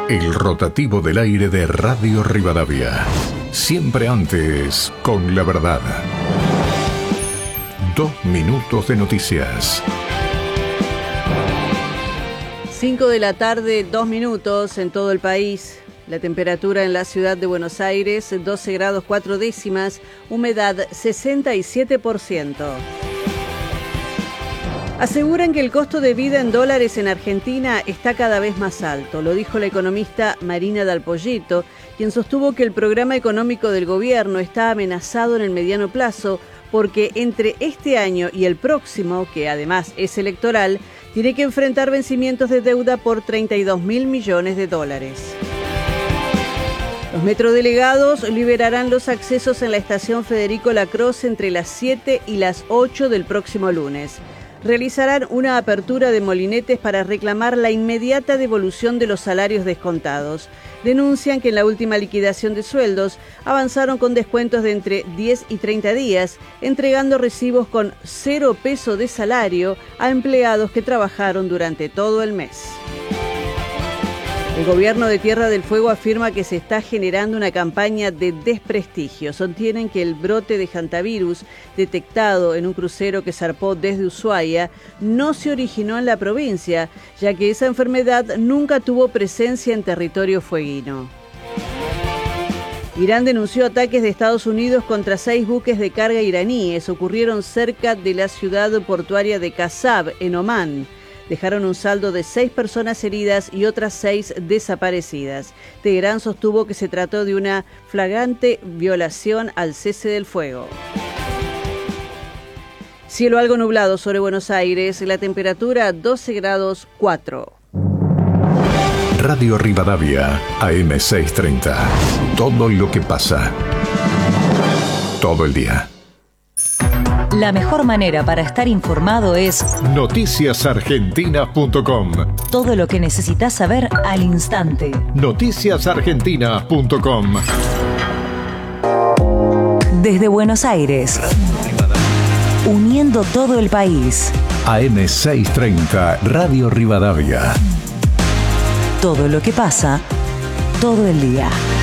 El rotativo del aire de Radio Rivadavia. Siempre antes, con la verdad. 2 minutos de noticias. 5 de la tarde, 2 minutos en todo el país. La temperatura en la ciudad de Buenos Aires, 12 grados 4 décimas, humedad 67%. Aseguran que el costo de vida en dólares en Argentina está cada vez más alto. Lo dijo la economista Marina Dal Pollito, quien sostuvo que el programa económico del gobierno está amenazado en el mediano plazo porque entre este año y el próximo, que además es electoral, tiene que enfrentar vencimientos de deuda por 32.000 millones de dólares. Los metrodelegados liberarán los accesos en la estación Federico Lacroze entre las 7 y las 8 del próximo lunes. Realizarán una apertura de molinetes para reclamar la inmediata devolución de los salarios descontados. Denuncian que en la última liquidación de sueldos avanzaron con descuentos de entre 10 y 30 días, entregando recibos con 0 peso de salario a empleados que trabajaron durante todo el mes. El gobierno de Tierra del Fuego afirma que se está generando una campaña de desprestigio. Sostienen que el brote de hantavirus detectado en un crucero que zarpó desde Ushuaia no se originó en la provincia, ya que esa enfermedad nunca tuvo presencia en territorio fueguino. Irán denunció ataques de Estados Unidos contra 6 buques de carga iraníes. Ocurrieron cerca de la ciudad portuaria de Kasab, en Omán. Dejaron un saldo de 6 personas heridas y otras 6 desaparecidas. Teherán sostuvo que se trató de una flagrante violación al cese del fuego. Cielo algo nublado sobre Buenos Aires, la temperatura 12 grados 4. Radio Rivadavia, AM 630. Todo lo que pasa. Todo el día. La mejor manera para estar informado es noticiasargentinas.com. Todo lo que necesitas saber al instante. Noticiasargentinas.com. Desde Buenos Aires, uniendo todo el país. AM 630, Radio Rivadavia. Todo lo que pasa, todo el día.